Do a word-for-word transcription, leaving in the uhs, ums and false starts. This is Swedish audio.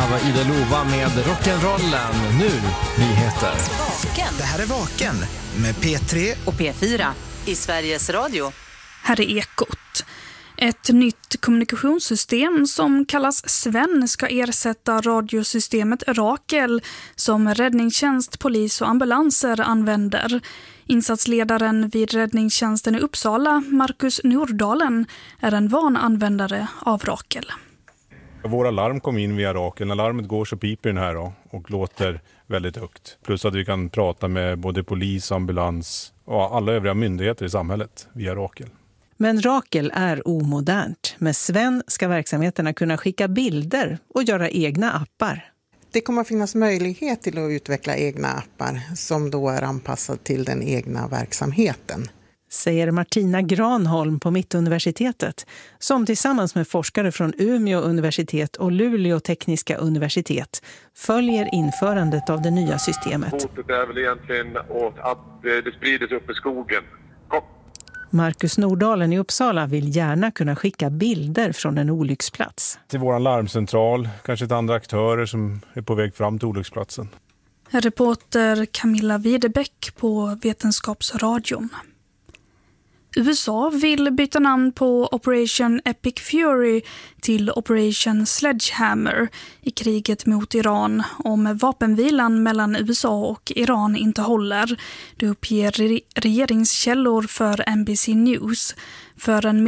här var Ida Lova med rock'n'rollen. Nu nyheter. Vaken. Det här är Vaken med P tre och P fyra i Sveriges Radio. Här är Ekot. Ett nytt kommunikationssystem som kallas Sven ska ersätta radiosystemet Rakel som räddningstjänst, polis och ambulanser använder. Insatsledaren vid räddningstjänsten i Uppsala, Marcus Nordalen, är en van användare av Rakel. Våra larm kom in via Rakel. När larmet går så piper den här då, och låter väldigt högt. Plus att vi kan prata med både polis, ambulans och alla övriga myndigheter i samhället via Rakel. Men Rakel är omodernt. Med Sven ska verksamheterna kunna skicka bilder och göra egna appar. Det kommer att finnas möjlighet till att utveckla egna appar som då är anpassade till den egna verksamheten. Säger Martina Granholm på Mittuniversitetet, som tillsammans med forskare från Umeå universitet och Luleå tekniska universitet följer införandet av det nya systemet. Hotet är väl egentligen att det sprids upp i skogen. Kom. Marcus Nordalen i Uppsala vill gärna kunna skicka bilder från en olycksplats. Till vår larmcentral, kanske till andra aktörer som är på väg fram till olycksplatsen. Reporter Camilla Wiedebäck på Vetenskapsradion. U S A vill byta namn på Operation Epic Fury till Operation Sledgehammer i kriget mot Iran om vapenvilan mellan U S A och Iran inte håller. Det uppger regeringskällor för N B C News. För en